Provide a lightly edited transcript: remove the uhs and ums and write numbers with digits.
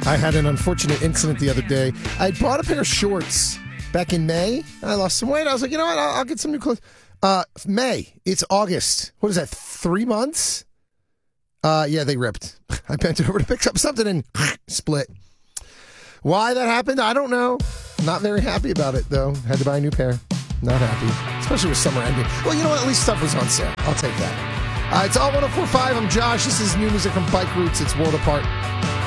I had an unfortunate incident the other day. I bought a pair of shorts back in May. I lost some weight. I was like, you know what? I'll get some new clothes. May. It's August. What is that, 3 months? Yeah, they ripped. I bent over to pick up something and split. Why that happened, I don't know. Not very happy about it, though. Had to buy a new pair. Not happy. Especially with summer ending. Well, you know what? At least stuff was on sale. I'll take that. It's all 104.5. I'm Josh. This is new music from Bike Roots. It's World Apart.